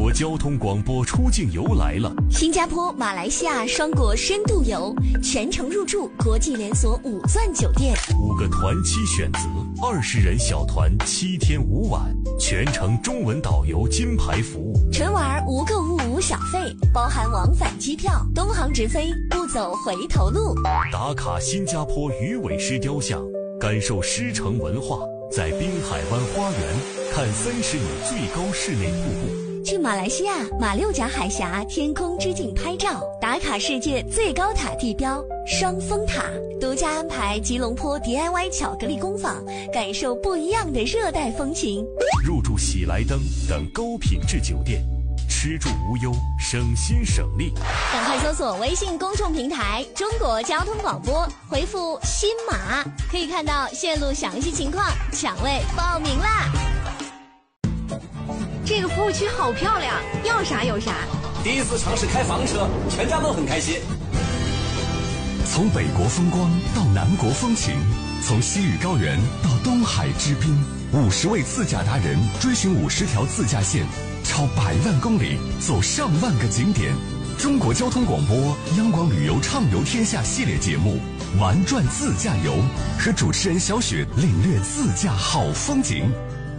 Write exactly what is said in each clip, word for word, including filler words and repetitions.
国交通广播出境游来了， 新加坡、马来西亚双国深度游，全程入住国际连锁五钻酒店， 五个团期选择，二十人小团，七天五晚，全程中文导游金牌服务。 纯玩无购物无小费，包含往返机票，东航直飞，不走回头路。 打卡新加坡鱼尾狮雕像，感受狮城文化，在滨海湾花园看三十米最高室内瀑布。 去马来西亚马六甲海峡天空之镜拍照，打卡世界最高塔地标双峰塔，独家安排吉隆坡 D I Y 巧克力工坊，感受不一样的热带风情。 入住喜来登等高品质酒店，吃住无忧，省心省力。 赶快搜索微信公众平台中国交通广播，回复新马，可以看到线路详细情况，抢位报名啦。 这个服务区好漂亮，要啥有啥。 第一次尝试开房车，全家都很开心。 从北国风光到南国风情，从西屿高原到东海之滨，五十位自驾达人追寻五十条自驾线，超百万公里，走上万个景点。中国交通广播央广旅游畅游天下系列节目玩转自驾游，和主持人小雪领略自驾好风景。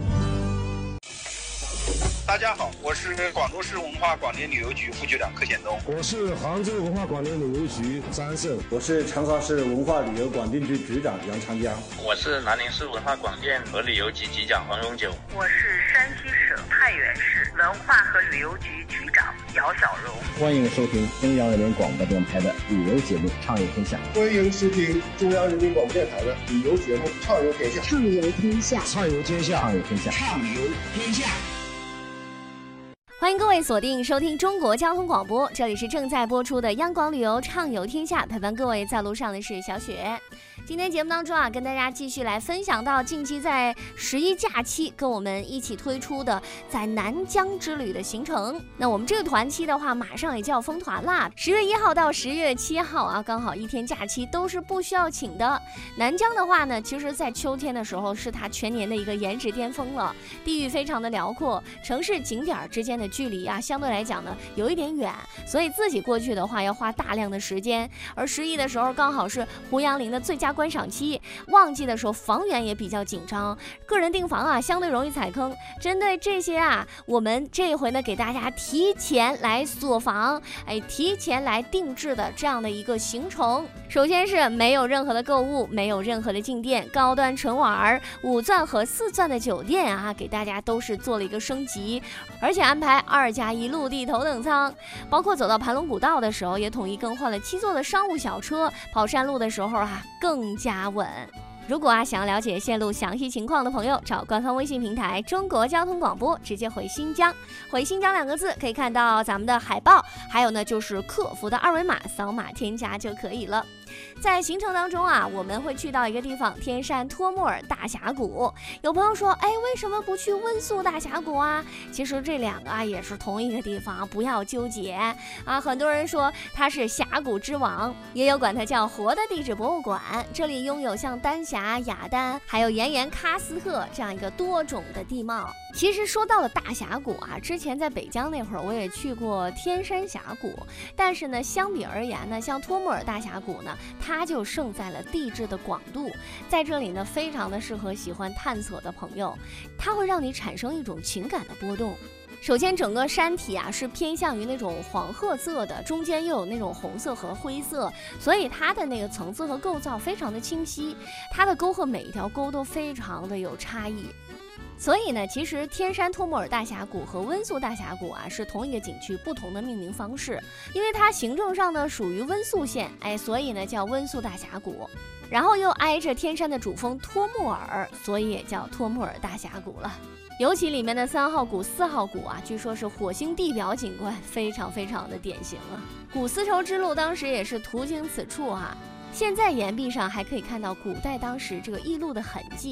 大家好，我是广州市文化广电旅游局副局长柯显东。 我是杭州文化广电旅游局张胜。 我是长沙市文化旅游广电局局长杨长江。 我是南宁市文化广电和旅游局局长黄荣九。 我是山西省太原市文化和旅游局局长姚小荣。 欢迎收听中央人民广播电台的旅游节目《畅游天下》。 欢迎收听中央人民广播电台的旅游节目《畅游天下》。 畅游天下， 畅游天下， 畅游天下， 畅游天下。 欢迎各位锁定收听中国交通广播，这里是正在播出的央广旅游畅游天下，陪伴各位在路上的是小雪。今天节目当中啊，跟大家继续来分享到近期在十一假期跟我们一起推出的在南疆之旅的行程。那我们这个团期的话，马上也就要封团啦，十月一号到十月七号啊，刚好一天假期都是不需要请的。南疆的话呢，其实在秋天的时候是它全年的一个颜值巅峰了，地域非常的辽阔，城市景点之间的距离啊，相对来讲呢有一点远，所以自己过去的话要花大量的时间。而十一的时候刚好是胡杨林的最佳观赏期，旺季的时候房源也比较紧张，个人订房啊相对容易踩坑。针对这些啊，我们这一回呢给大家提前来锁房，哎，提前来定制的这样的一个行程。首先是没有任何的购物，没有任何的进店，高端纯玩五钻和四钻的酒店啊，给大家都是做了一个升级，而且安排二加一陆地头等舱，包括走到盘龙古道的时候也统一更换了七座的商务小车，跑山路的时候啊更加稳。如果啊想要了解线路详细情况的朋友，找官方微信平台中国交通广播，直接回新疆，回新疆两个字可以看到咱们的海报，还有呢就是客服的二维码，扫码添加就可以了。在行程当中啊，我们会去到一个地方，天山托木尔大峡谷。有朋友说，哎，为什么不去温宿大峡谷啊？其实这两个啊也是同一个地方，不要纠结啊。很多人说它是峡谷之王，也有管它叫活的地质博物馆。这里拥有像丹霞、雅丹还有炎炎喀斯特这样一个多种的地貌。其实说到了大峡谷啊，之前在北疆那会儿我也去过天山峡谷，但是呢相比而言呢，像托木尔大峡谷呢，它就胜在了地质的广度，在这里呢非常的适合喜欢探索的朋友，它会让你产生一种情感的波动。首先整个山体啊是偏向于那种黄褐色的，中间又有那种红色和灰色，所以它的那个层次和构造非常的清晰，它的沟壑每一条沟都非常的有差异。所以呢，其实天山托木尔大峡谷和温宿大峡谷啊是同一个景区，不同的命名方式。因为它行政上呢属于温宿县，哎，所以呢叫温宿大峡谷。然后又挨着天山的主峰托木尔，所以也叫托木尔大峡谷了。尤其里面的三号谷、四号谷啊，据说是火星地表景观，非常非常的典型啊。古丝绸之路当时也是途经此处啊。现在岩壁上还可以看到古代当时这个驿路的痕迹。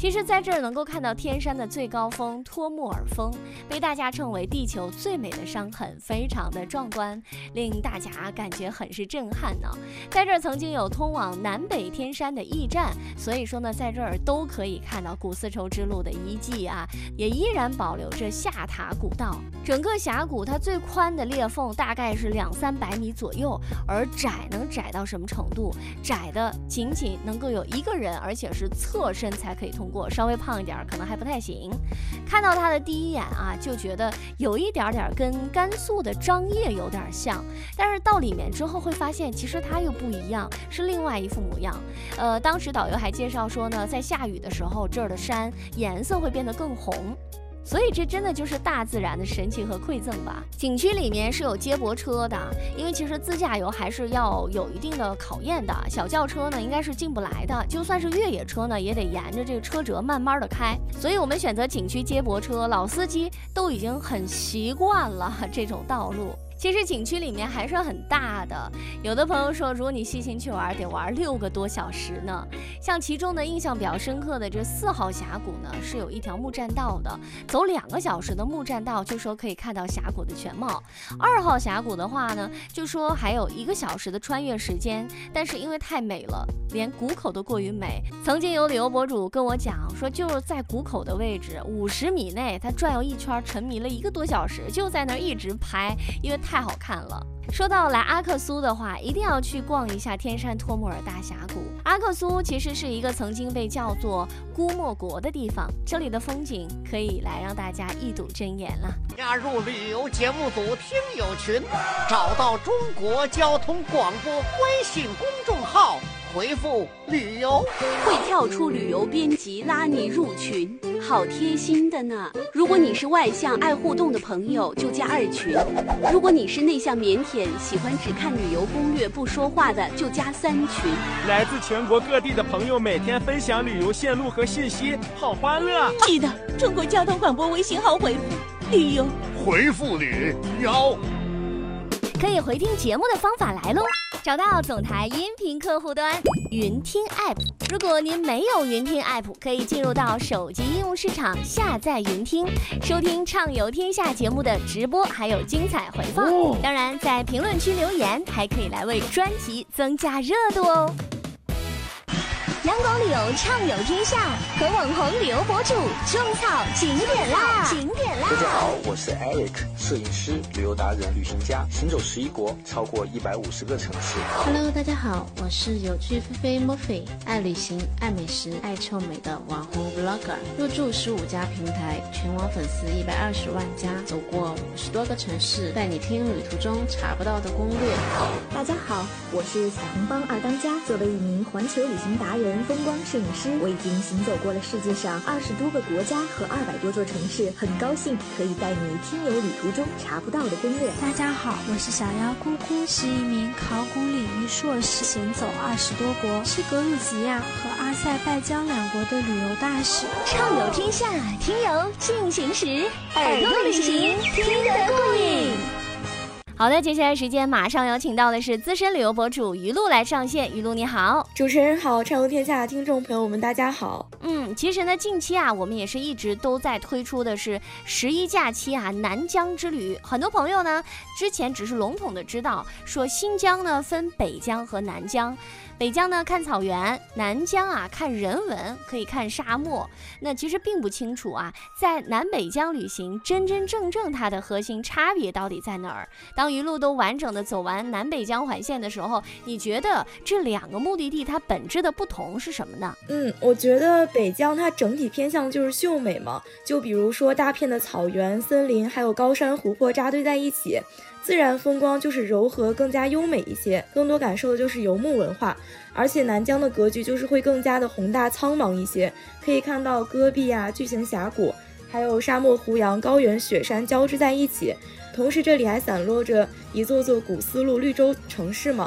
其实在这儿能够看到天山的最高峰托木尔峰，被大家称为地球最美的伤痕，非常的壮观，令大家感觉很是震撼呢。在这儿曾经有通往南北天山的驿站，所以说呢，在这儿都可以看到古丝绸之路的遗迹啊，也依然保留着下塔古道。整个峡谷它最宽的裂缝大概是两三百米左右，而窄能窄到什么程度？窄的仅仅能够有一个人，而且是侧身才可以通过，稍微胖一点可能还不太行。看到它的第一眼啊，就觉得有一点点跟甘肃的张掖有点像，但是到里面之后会发现，其实它又不一样，是另外一副模样。呃，当时导游还介绍说呢，在下雨的时候，这儿的山颜色会变得更红。所以这真的就是大自然的神奇和馈赠吧。景区里面是有接驳车的，因为其实自驾游还是要有一定的考验的，小轿车呢应该是进不来的，就算是越野车呢也得沿着这个车辙慢慢的开。所以我们选择景区接驳车，老司机都已经很习惯了这种道路。其实景区里面还是很大的，有的朋友说，如果你细心去玩，得玩六个多小时呢。像其中的印象比较深刻的这四号峡谷呢，是有一条木栈道的，走两个小时的木栈道，就说可以看到峡谷的全貌。二号峡谷的话呢，就说还有一个小时的穿越时间，但是因为太美了，连谷口都过于美。曾经有旅游博主跟我讲说，就是在谷口的位置五十米内，他转悠一圈，沉迷了一个多小时，就在那儿一直拍，因为太好看了。说到来阿克苏的话，一定要去逛一下天山托木尔大峡谷。阿克苏其实是一个曾经被叫做姑墨国的地方，这里的风景可以来让大家一睹真言了。 加入旅游节目组听友群，找到中国交通广播微信公众号，回复旅游， 会跳出旅游编辑拉你入群，好贴心的呢。如果你是外向爱互动的朋友，就加二群；如果你是内向腼腆喜欢只看旅游攻略不说话的，就加三群。 来自全国各地的朋友每天分享旅游线路和信息，好欢乐。 记得中国交通广播微信号回复旅游， 回复旅游。 可以回听节目的方法来喽，找到总台音频客户端云听 App。 如果您没有云听 App， 可以进入到手机应用市场下载云听，收听畅游天下节目的直播还有精彩回放、哦、当然在评论区留言还可以来为专辑增加热度哦。 阳光旅游畅游天下，和网红旅游博主种草景点啦！景点啦！ 大家好，我是 Eric， 摄影师、旅游达人、旅行家，行走十一国，超过一百五十个城市。 Hello， 大家好，我是有趣菲菲 Murphy， 爱旅行、爱美食、爱臭美的网红 Vlogger， 入驻十五家平台，全网粉丝一百二十万加，走过五十多个城市，带你听旅途中查不到的攻略。 大家好，我是彩虹帮二当家，作为一名环球旅行达人、风光摄影师，我已经行走过了世界上二十多个国家和二百多座城市，很高兴可以带你听游旅途中查不到的攻略。 大家好，我是小妖姑姑，是一名考古领域硕士，行走二十多国，是格鲁吉亚和阿塞拜疆两国的旅游大使。 畅游天下，听游进行时，耳朵旅行听得过瘾。 好的，接下来时间马上有请到的是资深旅游博主于露来上线。于露你好。 主持人好，畅游天下听众朋友们大家好。 嗯，其实呢近期啊我们也是一直都在推出的是十一假期啊南疆之旅。很多朋友呢之前只是笼统的知道说新疆呢分北疆和南疆，北疆呢看草原，南疆啊看人文，可以看沙漠。那其实并不清楚啊，在南北疆旅行真真正正它的核心差别到底在哪儿。当一路都完整的走完南北疆环线的时候，你觉得这两个目的地它本质的不同是什么呢？ 嗯，我觉得北疆它整体偏向就是秀美嘛，就比如说大片的草原、森林，还有高山湖泊扎堆在一起，自然风光就是柔和更加优美一些，更多感受的就是游牧文化。而且南疆的格局就是会更加的宏大苍茫一些，可以看到戈壁啊、巨型峡谷，还有沙漠、胡杨、高原、雪山交织在一起。同时这里还散落着一座座古丝路绿洲城市嘛，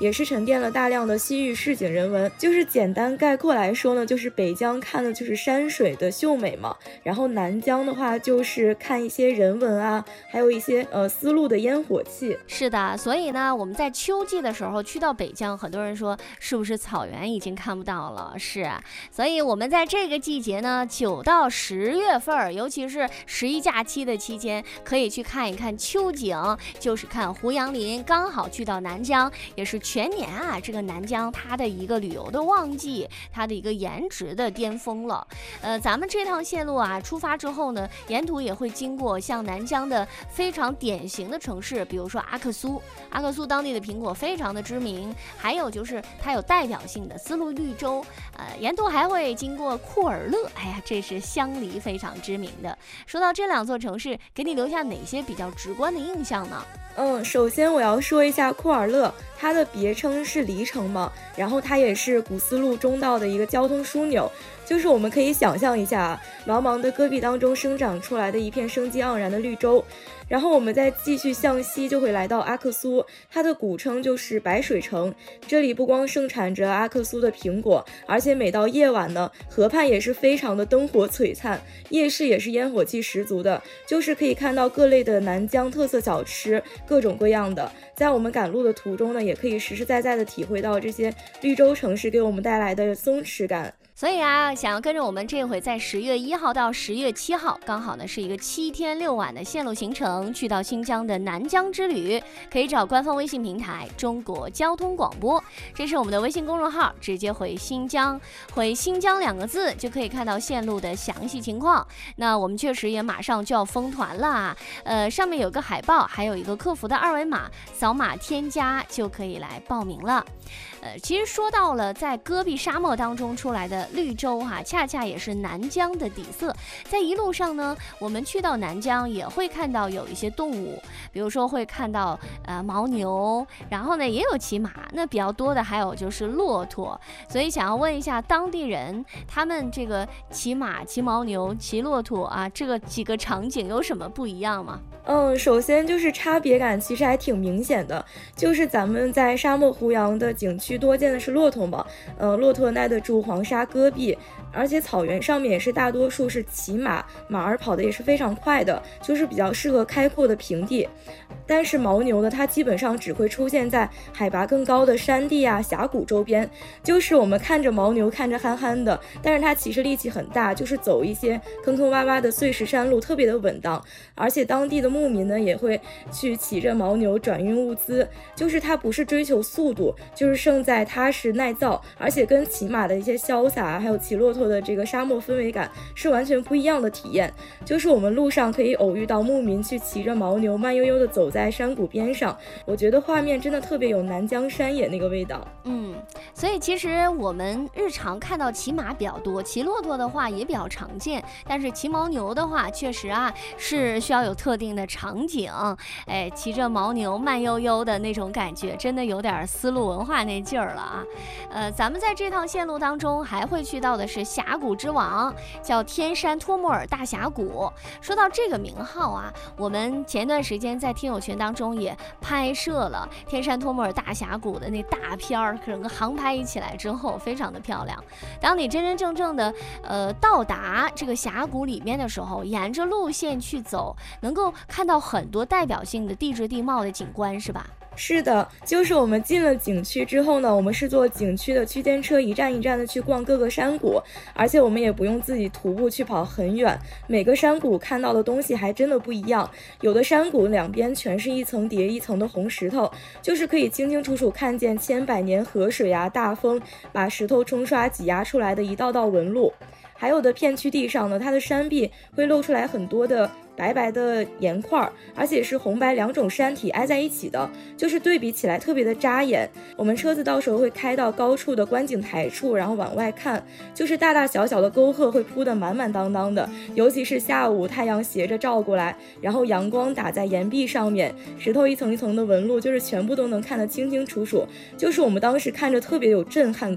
也是沉淀了大量的西域市井人文。就是简单概括来说呢，就是北疆看的就是山水的秀美嘛，然后南疆的话就是看一些人文啊，还有一些呃丝路的烟火气。 是的，所以呢我们在秋季的时候去到北疆，很多人说是不是草原已经看不到了？是啊，所以我们在这个季节呢，九到十月份，尤其是十一假期的期间，可以去看一看秋景，就是看胡杨林。刚好去到南疆，也是全年啊这个南疆它的一个旅游的旺季，它的一个颜值的巅峰了。呃，咱们这趟线路啊出发之后呢，沿途也会经过像南疆的非常典型的城市，比如说阿克苏，阿克苏当地的苹果非常的知名，还有就是它有代表性的丝路绿洲，呃，沿途还会经过库尔勒，哎呀，这是香梨非常知名的。说到这两座城市，给你留下哪些比较直观的印象呢？ 嗯，首先我要说一下库尔勒，它的别称是梨城嘛，然后它也是古丝路中道的一个交通枢纽。就是我们可以想象一下，茫茫的戈壁当中生长出来的一片生机盎然的绿洲，然后我们再继续向西，就会来到阿克苏，它的古称就是白水城。这里不光盛产着阿克苏的苹果，而且每到夜晚呢，河畔也是非常的灯火璀璨，夜市也是烟火气十足的，就是可以看到各类的南疆特色小吃，各种各样的。在我们赶路的途中呢，也可以实实在在的体会到这些绿洲城市给我们带来的松弛感。 所以啊，想要跟着我们这回在十月一号到十月七号，刚好呢是一个七天六晚的线路行程，去到新疆的南疆之旅，可以找官方微信平台中国交通广播，这是我们的微信公众号，直接回新疆，回新疆两个字就可以看到线路的详细情况。那我们确实也马上就要封团了，呃，上面有个海报，还有一个客服的二维码，扫码添加就可以来报名了。呃，其实说到了在戈壁沙漠当中出来的绿洲哈、啊，恰恰也是南疆的底色。在一路上呢，我们去到南疆也会看到有一些动物，比如说会看到呃牦牛，然后呢也有骑马，那比较多的还有就是骆驼。所以想要问一下当地人，他们这个骑马、骑牦牛、骑骆驼啊，这个几个场景有什么不一样吗？ 嗯，首先就是差别感其实还挺明显的，就是咱们在沙漠胡杨的景区多见的是骆驼嘛，呃，骆驼耐得住黄沙戈壁，而且草原上面也是大多数是骑马，马儿跑的也是非常快的，就是比较适合开阔的平地。但是牦牛呢，它基本上只会出现在海拔更高的山地啊、峡谷周边，就是我们看着牦牛看着憨憨的，但是它其实力气很大，就是走一些坑坑洼洼的碎石山路特别的稳当，而且当地的牧民呢也会去骑着牦牛转运物资，就是它不是追求速度，就是胜在踏实耐造，而且跟骑马的一些潇洒还有骑骆驼的这个沙漠氛围感是完全不一样的体验。就是我们路上可以偶遇到牧民去骑着牦牛慢悠悠的走在山谷边上，我觉得画面真的特别有南疆山野那个味道。 嗯，所以其实我们日常看到骑马比较多，骑骆驼的话也比较常见，但是骑牦牛的话确实啊是需要有特定的场景，哎，骑着牦牛慢悠悠的那种感觉，真的有点丝路文化那劲儿了啊。呃，咱们在这趟线路当中还会去到的是峡谷之王，叫天山托木尔大峡谷。说到这个名号啊，我们前段时间在听友群当中也拍摄了天山托木尔大峡谷的那大片儿，整个航拍一起来之后非常的漂亮。当你真真正正的呃到达这个峡谷里面的时候，沿着路线去走，能够看到很多代表性的地质地貌的景观，是吧？ 是的，就是我们进了景区之后呢，我们是坐景区的区间车一站一站的去逛各个山谷，而且我们也不用自己徒步去跑很远，每个山谷看到的东西还真的不一样。有的山谷两边全是一层叠一层的红石头，就是可以清清楚楚看见千百年河水啊、大风把石头冲刷挤压出来的一道道纹路。还有的片区地上呢，它的山壁会露出来很多的白白的岩块，而且是红白两种山体挨在一起的，就是对比起来特别的扎眼。我们车子到时候会开到高处的观景台处，然后往外看，就是大大小小的沟壑会铺得满满当当的，尤其是下午太阳斜着照过来，然后阳光打在岩壁上面，石头一层一层的纹路就是全部都能看得清清楚楚，就是我们当时看着特别有震撼感。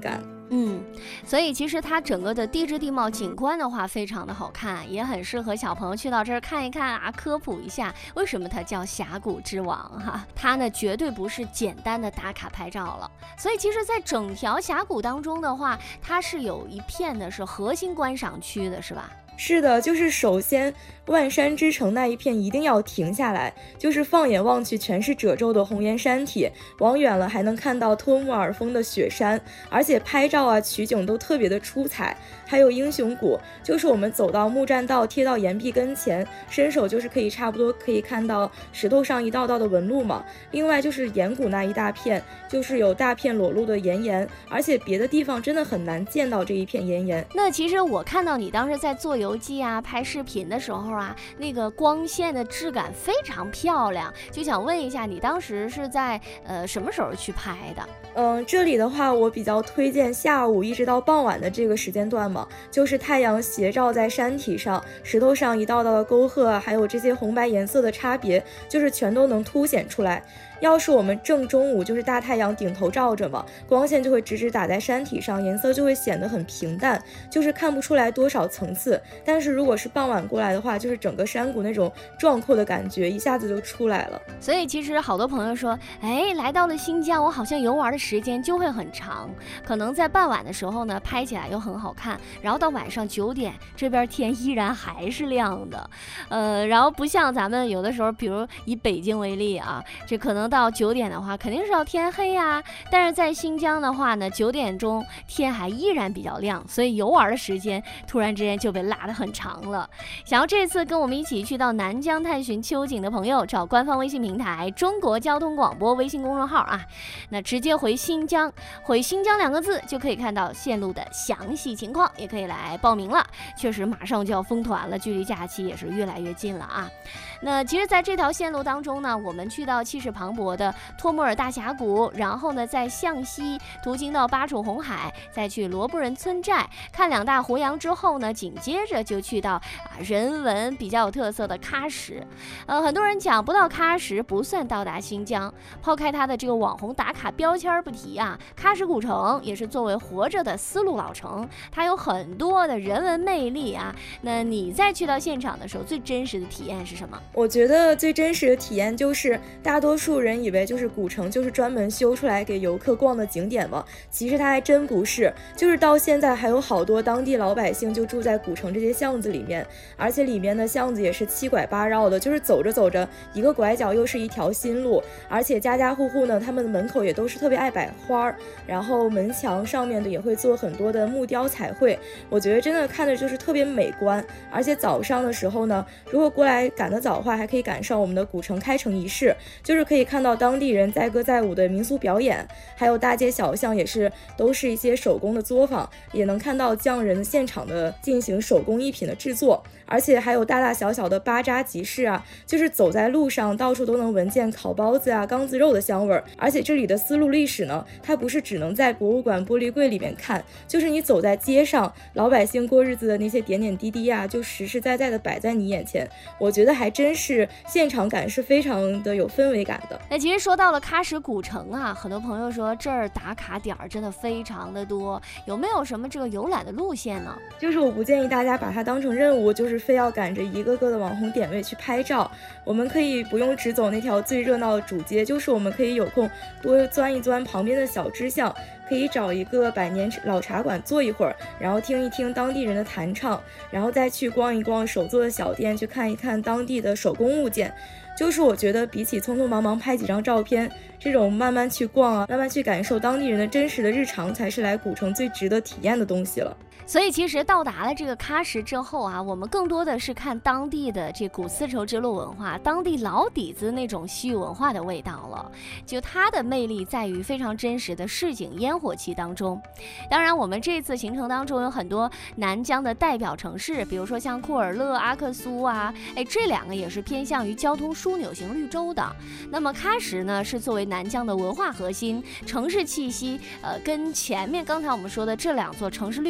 嗯，所以其实它整个的地质地貌景观的话非常的好看，也很适合小朋友去到这儿看一看啊，科普一下为什么它叫峡谷之王哈。它呢绝对不是简单的打卡拍照了，所以其实在整条峡谷当中的话，它是有一片的是核心观赏区的，是吧？ 是的，就是首先万山之城那一片一定要停下来，就是放眼望去全是褶皱的红岩山体，往远了还能看到托木尔峰的雪山，而且拍照啊取景都特别的出彩。还有英雄谷，就是我们走到木栈道贴到岩壁跟前，伸手就是可以差不多可以看到石头上一道道的纹路嘛。另外就是岩谷那一大片，就是有大片裸露的岩岩，而且别的地方真的很难见到这一片岩岩。 那其实我看到你当时在做游记啊拍视频的时候啊，那个光线的质感非常漂亮，就想问一下你当时是在呃什么时候去拍的？ 嗯，这里的话我比较推荐下午一直到傍晚的这个时间段嘛，就是太阳斜照在山体上，石头上一道道的沟壑，还有这些红白颜色的差别，就是全都能凸显出来。要是我们正中午就是大太阳顶头照着嘛，光线就会直直打在山体上，颜色就会显得很平淡，就是看不出来多少层次。但是如果是傍晚过来的话，就是整个山谷那种壮阔的感觉一下子就出来了。 所以其实好多朋友说，哎，来到了新疆，我好像游玩的时间就会很长，可能在傍晚的时候呢拍起来又很好看，然后到晚上九点这边天依然还是亮的，呃，然后不像咱们有的时候，比如以北京为例啊，这可能到九点的话肯定是要天黑呀、啊，但是在新疆的话呢，九点钟天还依然比较亮，所以游玩的时间突然之间就被拉得很长了。想要这次跟我们一起去到南疆探寻秋景的朋友，找官方微信平台中国交通广播微信公众号啊，那直接回新疆，回新疆两个字就可以看到线路的详细情况，也可以来报名了。确实马上就要封团了，距离假期也是越来越近了啊。那其实在这条线路当中呢，我们去到气势磅礴的托木尔大峡谷，然后呢再向西途经到巴楚红海，再去罗布人村寨看两大胡杨之后呢，紧接着就去到啊人文比较有特色的喀什。呃，很多人讲不到喀什不算到达新疆，抛开它的这个网红打卡标签不提啊，喀什古城也是作为活着的丝路老城，它有很多的人文魅力啊。那你在去到现场的时候，最真实的体验是什么？ 我觉得最真实的体验就是大多数人以为就是古城就是专门修出来给游客逛的景点嘛，其实它还真不是，就是到现在还有好多当地老百姓就住在古城这些巷子里面，而且里面的巷子也是七拐八绕的，就是走着走着一个拐角又是一条新路，而且家家户户呢，他们的门口也都是特别爱摆花，然后门墙上面的也会做很多的木雕彩绘，我觉得真的看着就是特别美观。而且早上的时候呢，如果过来赶得早的话，还可以赶上我们的古城开城仪式，就是可以看到当地人载歌载舞的民俗表演，还有大街小巷也是都是一些手工的作坊，也能看到匠人现场的进行手工艺品的制作，而且还有大大小小的巴扎集市啊，就是走在路上到处都能闻见烤包子啊、缸子肉的香味儿。而且这里的丝路历史呢，它不是只能在博物馆玻璃柜里面看，就是你走在街上，老百姓过日子的那些点点滴滴啊，就实实在在的摆在你眼前，我觉得还真是现场感是非常的有氛围感的。 那其实说到了喀什古城啊，很多朋友说这儿打卡点儿真的非常的多，有没有什么这个游览的路线呢？ 就是我不建议大家把它当成任务，就是非要赶着一个个的网红点位去拍照，我们可以不用只走那条最热闹的主街，就是我们可以有空多钻一钻旁边的小支巷，可以找一个百年老茶馆坐一会儿，然后听一听当地人的弹唱，然后再去逛一逛手做的小店，去看一看当地的手工物件。就是我觉得比起匆匆忙忙拍几张照片，这种慢慢去逛啊，慢慢去感受当地人的真实的日常，才是来古城最值得体验的东西了。 所以其实到达了这个喀什之后啊，我们更多的是看当地的这古丝绸之路文化，当地老底子那种西域文化的味道了。就它的魅力在于非常真实的市井烟火气当中。当然我们这次行程当中有很多南疆的代表城市，比如说像库尔勒、阿克苏啊，哎，这两个也是偏向于交通枢纽型绿洲的。那么喀什呢，是作为南疆的文化核心，城市气息呃跟前面刚才我们说的这两座城市绿洲相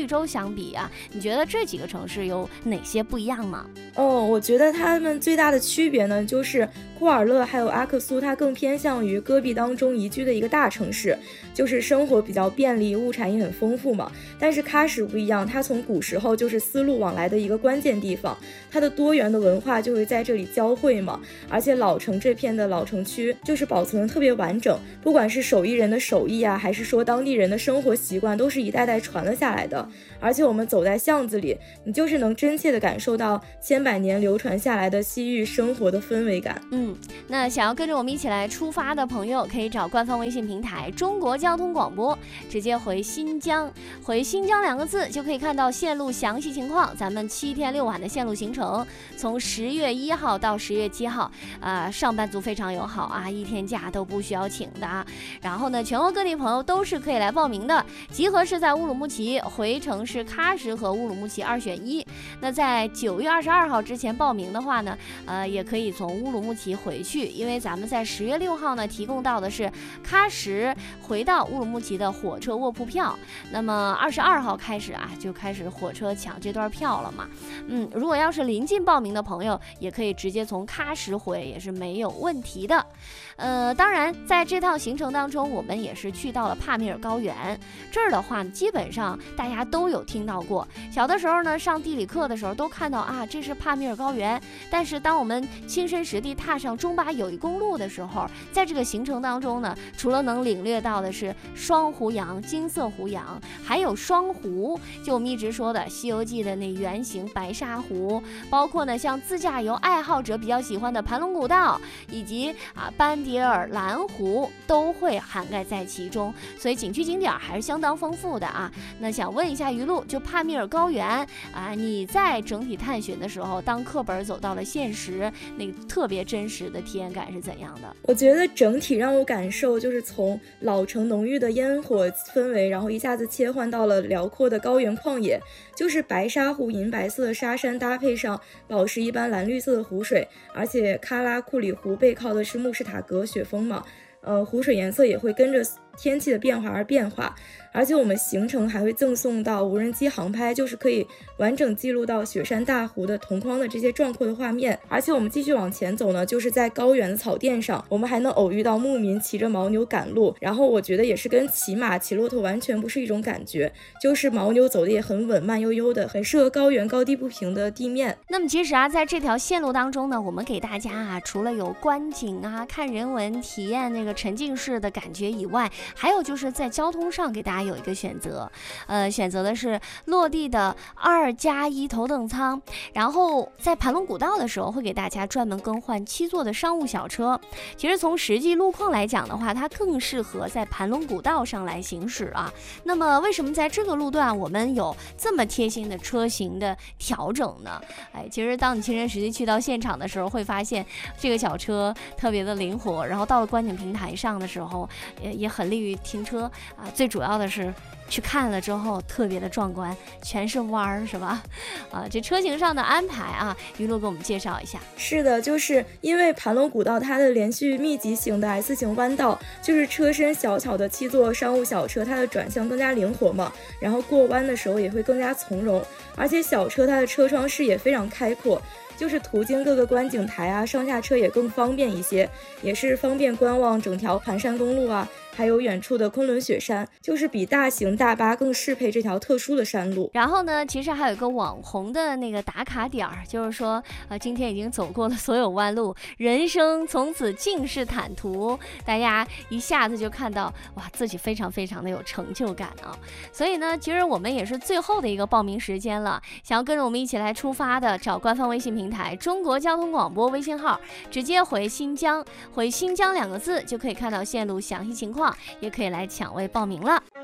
相比啊，你觉得这几个城市有哪些不一样呢？ 哦，我觉得他们最大的区别呢，就是库尔勒还有阿克苏，它更偏向于戈壁当中宜居的一个大城市，就是生活比较便利，物产也很丰富嘛。但是喀什不一样，它从古时候就是丝路往来的一个关键地方，它的多元的文化就会在这里交汇嘛。而且老城这片的老城区就是保存得特别完整，不管是手艺人的手艺啊，还是说当地人的生活习惯，都是一代代传了下来的。而且我们走在巷子里，你就是能真切地感受到千百年流传下来的西域生活的氛围感。 嗯，那想要跟着我们一起来出发的朋友，可以找官方微信平台中国交通广播，直接回新疆，回新疆两个字就可以看到线路详细情况。咱们七天六晚的线路行程，从十月一号到十月七号，呃，上班族非常友好啊，一天假都不需要请的啊。然后呢，全国各地朋友都是可以来报名的，集合是在乌鲁木齐，回程是喀什和乌鲁木齐二选一。那在九月二十二号之前报名的话呢，呃，也可以从乌鲁木齐回去，因为咱们在十月六号呢提供到的是喀什回到乌鲁木齐的火车卧铺票。那么二十二号开始啊，就开始火车抢这段票了嘛。嗯，如果要是临近报名的朋友，也可以直接从喀什回，也是没有问题的。呃，当然在这趟行程当中，我们也是去到了帕米尔高原。这儿的话，基本上大家都有听到过。小的时候呢，上地理课的时候都看到啊，这是帕米尔高原。但是当我们亲身实地踏上中巴友谊公路的时候，在这个行程当中呢，除了能领略到的是双湖洋、金色湖洋，还有双湖，就我们一直说的《西游记》的那圆形白沙湖，包括呢像自驾游爱好者比较喜欢的盘龙古道，以及啊班迪尔蓝湖都会涵盖在其中，所以景区景点还是相当丰富的啊。那想问一下于露，就帕米尔高原啊，你在整体探寻的时候，当课本走到了现实，那个特别真实的体验感是怎样的？ 我觉得整体让我感受就是从老城浓郁的烟火氛围，然后一下子切换到了辽阔的高原旷野，就是白沙湖银白色的沙山搭配上宝石一般蓝绿色的湖水，而且喀拉库里湖背靠的是穆士塔格雪峰嘛，呃，湖水颜色也会跟着天气的变化而变化。而且我们行程还会赠送到无人机航拍，就是可以完整记录到雪山大湖的同框的这些壮阔的画面。而且我们继续往前走呢，就是在高原的草甸上，我们还能偶遇到牧民骑着牦牛赶路，然后我觉得也是跟骑马骑骆驼完全不是一种感觉，就是牦牛走的也很稳，慢悠悠的，很适合高原高低不平的地面。 那么其实啊，在这条线路当中呢，我们给大家啊，除了有观景啊、看人文、体验那个沉浸式的感觉以外，还有就是在交通上给大家有一个选择，呃，选择的是落地的二加一头等舱，然后在盘龙古道的时候会给大家专门更换七座的商务小车。其实从实际路况来讲的话，它更适合在盘龙古道上来行驶啊。那么为什么在这个路段我们有这么贴心的车型的调整呢？哎，其实当你亲身实际去到现场的时候，会发现这个小车特别的灵活，然后到了观景平台上的时候，也也很利于停车啊。最主要的是去看了之后特别的壮观，全是弯儿，是吧？啊，这车型上的安排啊，于露给我们介绍一下。 是的，就是因为盘龙古道它的连续密集型的 S 型弯道，就是车身小巧的七座商务小车，它的转向更加灵活嘛，然后过弯的时候也会更加从容，而且小车它的车窗视野非常开阔，就是途经各个观景台啊，上下车也更方便一些，也是方便观望整条盘山公路啊，还有远处的昆仑雪山，就是比大型大巴更适配这条特殊的山路。 然后呢，其实还有一个网红的那个打卡点儿，就是说呃，今天已经走过了所有弯路，人生从此尽是坦途，大家一下子就看到哇，自己非常非常的有成就感啊。所以呢，其实我们也是最后的一个报名时间了，想要跟着我们一起来出发的，找官方微信平台中国交通广播微信号，直接回新疆，回新疆两个字就可以看到线路详细情况，也可以来抢位报名了。